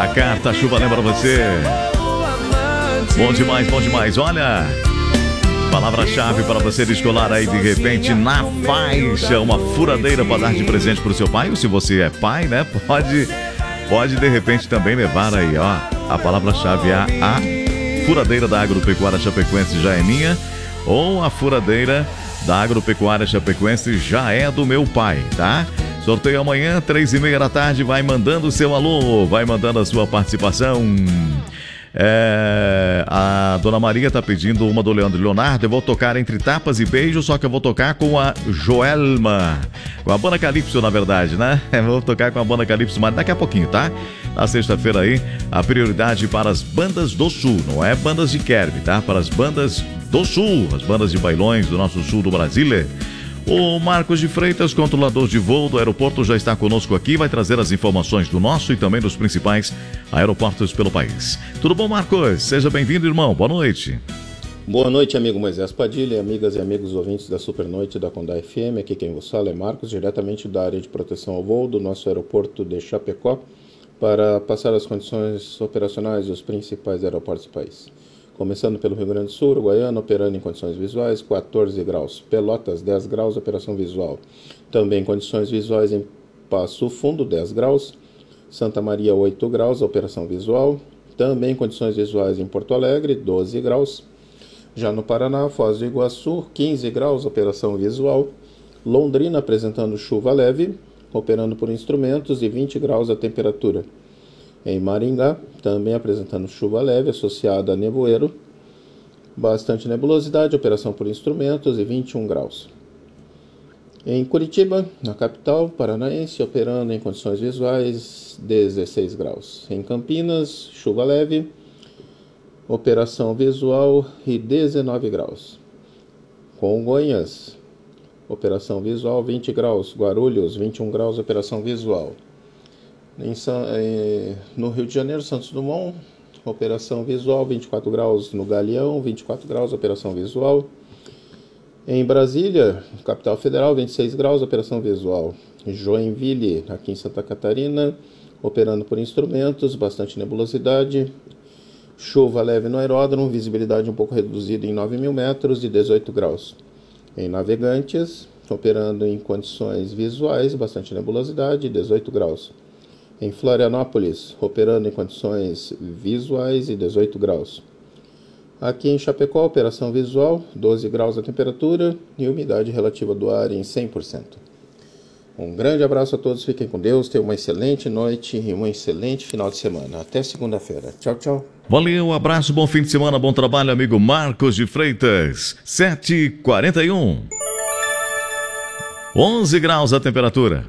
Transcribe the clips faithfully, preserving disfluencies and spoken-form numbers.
A carta chuva lembra você. Bom demais, bom demais. Olha, palavra-chave para você descolar aí de repente na faixa. Uma furadeira para dar de presente para o seu pai. Ou se você é pai, né? Pode, pode de repente também levar aí, ó. A palavra-chave é a, a furadeira da Agropecuária Chapecoense já é minha. Ou a furadeira da Agropecuária Chapecoense já é do meu pai, tá? Sorteio amanhã, três e meia da tarde. Vai mandando o seu alô, vai mandando a sua participação. É, a Dona Maria tá pedindo uma do Leandro Leonardo. Eu vou tocar Entre Tapas e Beijos, só que eu vou tocar com a Joelma, com a banda Calypso, na verdade, né? Eu vou tocar com a banda Calypso, mas daqui a pouquinho, tá? Na sexta-feira aí, a prioridade para as bandas do Sul, não é bandas de Kerb, tá? Para as bandas do Sul, as bandas de bailões do nosso sul do Brasil. O Marcos de Freitas, controlador de voo do aeroporto, já está conosco aqui, vai trazer as informações do nosso e também dos principais aeroportos pelo país. Tudo bom, Marcos? Seja bem-vindo, irmão. Boa noite. Boa noite, amigo Moisés Padilha, amigas e amigos ouvintes da Super Noite da Condá F M. Aqui quem vos fala é Marcos, diretamente da área de proteção ao voo do nosso aeroporto de Chapecó, para passar as condições operacionais dos principais aeroportos do país. Começando pelo Rio Grande do Sul, Uruguaiana, operando em condições visuais, quatorze graus. Pelotas, dez graus, operação visual. Também condições visuais em Passo Fundo, dez graus. Santa Maria, oito graus, operação visual. Também condições visuais em Porto Alegre, doze graus. Já no Paraná, Foz do Iguaçu, quinze graus, operação visual. Londrina, apresentando chuva leve, operando por instrumentos, e vinte graus a temperatura. Em Maringá, também apresentando chuva leve associada a nevoeiro, bastante nebulosidade, operação por instrumentos, e vinte e um graus. Em Curitiba, na capital paranaense, operando em condições visuais, dezesseis graus. Em Campinas, chuva leve, operação visual, e dezenove graus. Congonhas, operação visual, vinte graus. Guarulhos, vinte e um graus, operação visual. Em, no Rio de Janeiro, Santos Dumont, operação visual, vinte e quatro graus. No Galeão, vinte e quatro graus, operação visual. Em Brasília, capital federal, vinte e seis graus, operação visual. Joinville, aqui em Santa Catarina, operando por instrumentos, bastante nebulosidade. Chuva leve no aeródromo, visibilidade um pouco reduzida em nove mil metros, e dezoito graus. Em Navegantes, operando em condições visuais, bastante nebulosidade, dezoito graus. Em Florianópolis, operando em condições visuais, e dezoito graus. Aqui em Chapecó, operação visual, doze graus a temperatura, e umidade relativa do ar em cem por cento. Um grande abraço a todos, fiquem com Deus, tenham uma excelente noite e um excelente final de semana. Até segunda-feira. Tchau, tchau. Valeu, um abraço, bom fim de semana, bom trabalho, amigo Marcos de Freitas. sete e quarenta e um. onze graus a temperatura.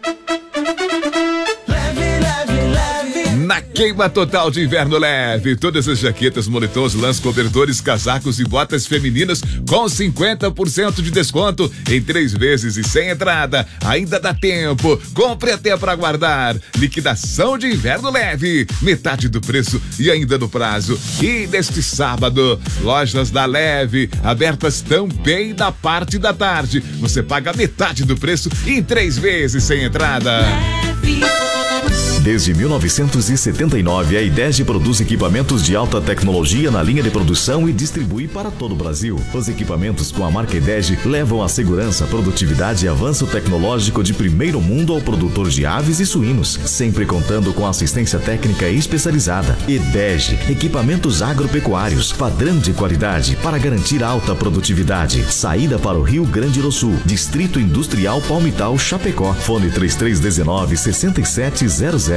Na queima total de inverno leve, todas as jaquetas, moletons, lãs, cobertores, casacos e botas femininas com cinquenta por cento de desconto em três vezes e sem entrada. Ainda dá tempo, compre até para guardar. Liquidação de inverno leve, metade do preço e ainda no prazo. E neste sábado, lojas da Leve, abertas também na parte da tarde. Você paga metade do preço em três vezes sem entrada. Leve. Desde mil novecentos e setenta e nove, a IDEG produz equipamentos de alta tecnologia na linha de produção e distribui para todo o Brasil. Os equipamentos com a marca IDEG levam a segurança, produtividade e avanço tecnológico de primeiro mundo ao produtor de aves e suínos, sempre contando com assistência técnica especializada. IDEG, equipamentos agropecuários, padrão de qualidade para garantir alta produtividade. Saída para o Rio Grande do Sul, Distrito Industrial Palmital, Chapecó. Fone três três um nove, seis sete zero zero.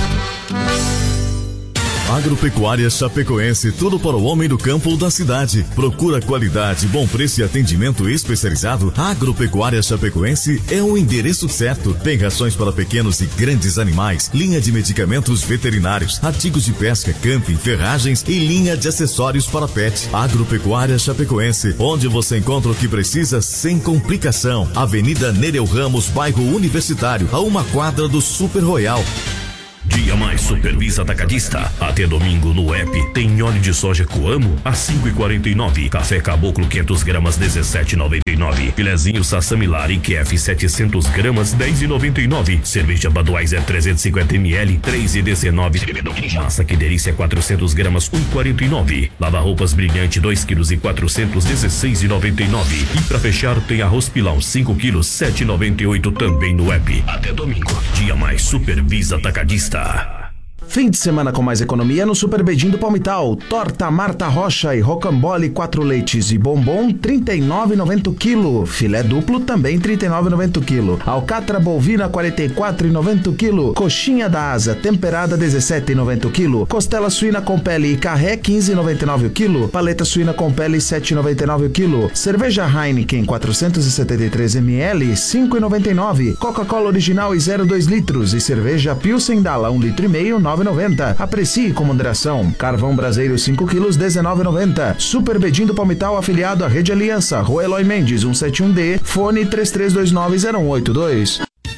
Agropecuária Chapecoense, tudo para o homem do campo ou da cidade. Procura qualidade, bom preço e atendimento especializado? Agropecuária Chapecoense é o endereço certo. Tem rações para pequenos e grandes animais, linha de medicamentos veterinários, artigos de pesca, camping, ferragens e linha de acessórios para pet. Agropecuária Chapecoense, onde você encontra o que precisa sem complicação. Avenida Nereu Ramos, bairro Universitário, a uma quadra do Super Royal. Dia mais Supervisa Atacadista. Até domingo no app tem óleo de soja Coamo a cinco e quarenta e nove. Café Caboclo quinhentas gramas dezessete e noventa e nove. Filezinho Sassamilar e Q F setecentas gramas dez e noventa e nove. Cerveja Budweiser trezentos e cinquenta mililitros três e dezenove. Massa Que Delícia quatrocentas gramas um e quarenta e nove. Lava roupas Brilhante dois quilos e quatrocentos dezesseis e noventa e nove. E pra fechar tem arroz Pilão cinco quilos sete e noventa e oito também no app. Até domingo, dia mais Supervisa Atacadista. Fim de semana com mais economia no Super Bedim do Palmital. Torta Marta Rocha e rocambole quatro leites e bombom trinta e nove e noventa o quilo. Filé duplo também trinta e nove e noventa o quilo. Alcatra bovina quarenta e quatro e noventa o quilo. Coxinha da asa temperada dezessete e noventa o quilo. Costela suína com pele e carré quinze e noventa e nove o quilo. Paleta suína com pele sete e noventa e nove o quilo. Cerveja Heineken quatrocentos e setenta e três mililitros cinco e noventa e nove. Coca-Cola original e zero vírgula dois litros e cerveja Pilsen Dala um litro e meio nove e noventa. Aprecie com moderação. Carvão braseiro cinco quilos dezenove e noventa. Super Bedim do Palmital afiliado à Rede Aliança. Rua Eloy Mendes cento e setenta e um D. Fone três três dois nove zero um oito dois.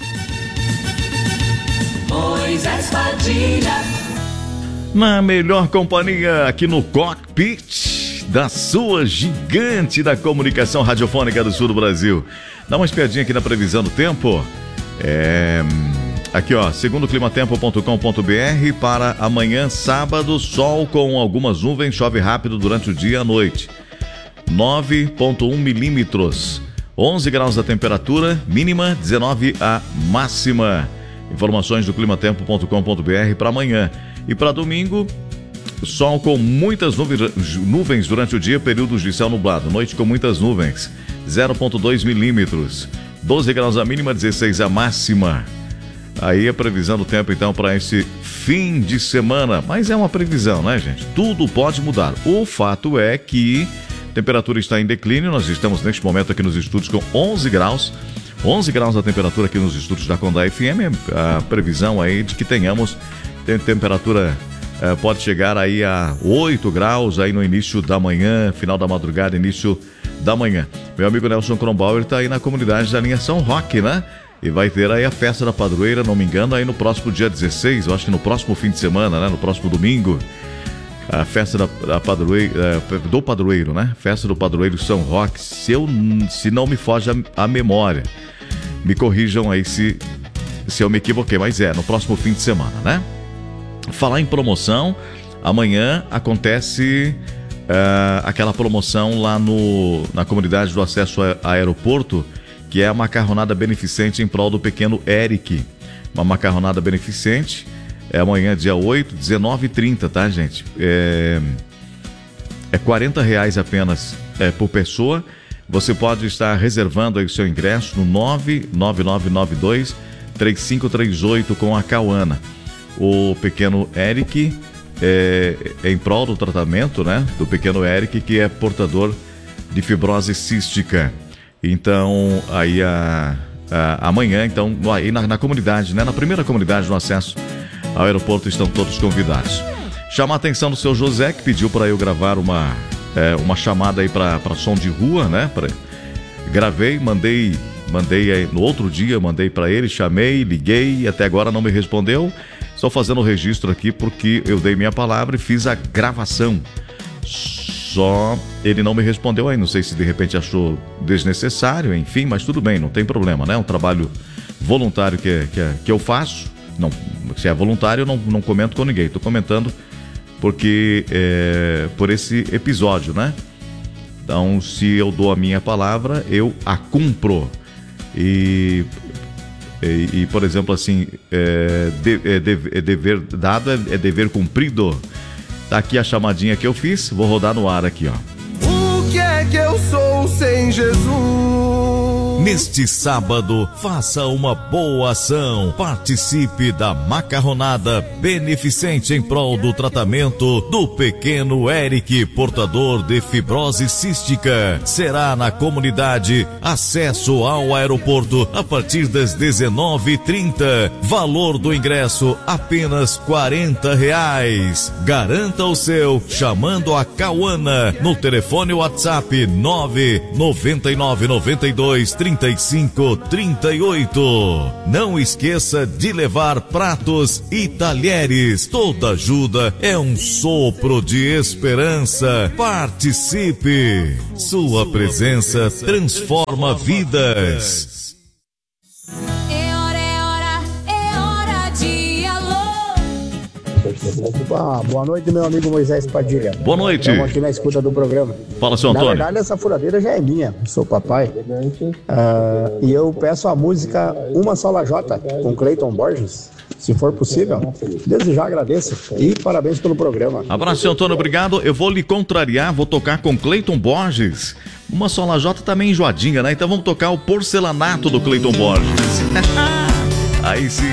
Moisés Padilha. Na melhor companhia aqui no cockpit da sua gigante da comunicação radiofônica do sul do Brasil. Dá uma espiadinha aqui na previsão do tempo. É... Aqui, ó, segundo climatempo ponto com ponto b r, para amanhã, sábado, sol com algumas nuvens, chove rápido durante o dia e a noite. nove vírgula um milímetros, onze graus a temperatura, mínima, dezenove a máxima. Informações do climatempo ponto com ponto b r para amanhã. E para domingo, sol com muitas nuvens, nuvens durante o dia, períodos de céu nublado. Noite com muitas nuvens, zero vírgula dois milímetros, doze graus a mínima, dezesseis a máxima. Aí a previsão do tempo, então, para esse fim de semana. Mas é uma previsão, né, gente? Tudo pode mudar. O fato é que a temperatura está em declínio. Nós estamos, neste momento, aqui nos estúdios com onze graus. onze graus a temperatura aqui nos estúdios da Condá F M. A previsão aí de que tenhamos tem temperatura... eh, pode chegar aí a oito graus aí no início da manhã, final da madrugada, início da manhã. Meu amigo Nelson Kronbauer está aí na comunidade da linha São Roque, né? E vai ter aí a festa da padroeira, não me engano, aí no próximo dia dezesseis, eu acho que no próximo fim de semana, né? No próximo domingo, a festa da, da padroeira, do padroeiro, né? Festa do padroeiro São Roque, se, eu, se não me foge a, a memória. Me corrijam aí se, se eu me equivoquei, mas é, no próximo fim de semana, né? Falar em promoção, amanhã acontece uh, aquela promoção lá no, na comunidade do acesso a, a aeroporto, que é a macarronada beneficente em prol do pequeno Eric. Uma macarronada beneficente, é amanhã, dia oito, dezenove e trinta, tá, gente? É, é quarenta reais apenas é, por pessoa. Você pode estar reservando aí o seu ingresso no nove nove nove nove dois três cinco três oito com a Cauana. O pequeno Eric é, é em prol do tratamento, né? Do pequeno Eric, que é portador de fibrose cística. Então, aí a, a, amanhã, então, aí na, na comunidade, né? Na primeira comunidade no acesso ao aeroporto estão todos convidados. Chamar a atenção do seu José, que pediu para eu gravar uma, é, uma chamada aí para som de rua, né? Pra, gravei, mandei, mandei aí, no outro dia, mandei para ele, chamei, liguei e até agora não me respondeu. Estou fazendo o registro aqui porque eu dei minha palavra e fiz a gravação. Só ele não me respondeu aí, não sei se de repente achou desnecessário, enfim, mas tudo bem, não tem problema, né? É um trabalho voluntário que, que, que eu faço. Não, se é voluntário, eu não, não comento com ninguém. Estou comentando porque é, por esse episódio, né? Então, se eu dou a minha palavra, eu a cumpro. E, e, e por exemplo, assim, é, de, é, de, é dever dado, é, é dever cumprido. Tá aqui a chamadinha que eu fiz, vou rodar no ar aqui, ó. O que é que eu sou sem Jesus? Neste sábado, faça uma boa ação. Participe da macarronada beneficente em prol do tratamento do pequeno Eric, portador de fibrose cística. Será na comunidade Acesso ao Aeroporto a partir das dezenove e trinta. Valor do ingresso apenas quarenta reais. Garanta o seu chamando a Cauana no telefone WhatsApp nove nove nove nove dois trinta trinta e cinco, trinta e oito. Não esqueça de levar pratos e talheres. Toda ajuda é um sopro de esperança. Participe. Sua presença transforma vidas. Ah, boa noite, meu amigo Moisés Padilha. Boa noite. Estamos aqui na escuta do programa. Fala, seu Antônio. Na verdade, essa furadeira já é minha, sou papai. Ah, e eu peço a música Uma Só Lajota, com Cleiton Borges, se for possível. Desde já agradeço e parabéns pelo programa. Abraço, seu Antônio, obrigado. Eu vou lhe contrariar, vou tocar com Cleiton Borges. Uma Só Lajota tá meio enjoadinha, né? Então vamos tocar o Porcelanato do Cleiton Borges. Aí sim.